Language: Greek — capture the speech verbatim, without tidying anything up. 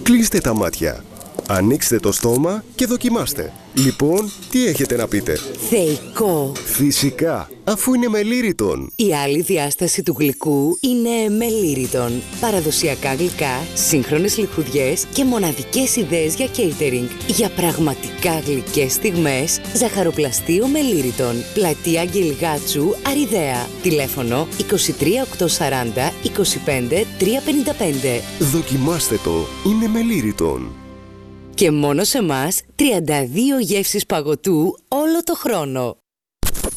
Κλείστε τα μάτια. Ανοίξτε το στόμα και δοκιμάστε. Λοιπόν, τι έχετε να πείτε? Θεϊκό. Φυσικά, αφού είναι με Lyriton. Η άλλη διάσταση του γλυκού είναι με Lyriton. Παραδοσιακά γλυκά, σύγχρονες λιχουδιές και μοναδικές ιδέες για catering. Για πραγματικά γλυκές στιγμές, ζαχαροπλαστείο με Lyriton. Πλατεία Αγγελγάτσου, Αριδαία. Τηλέφωνο είκοσι τρία οκτακόσια σαράντα είκοσι πέντε τριακόσια πενήντα πέντε. Δοκιμάστε το, είναι με Lyriton. Και μόνο σε μας τριάντα δύο γεύσεις παγωτού όλο το χρόνο.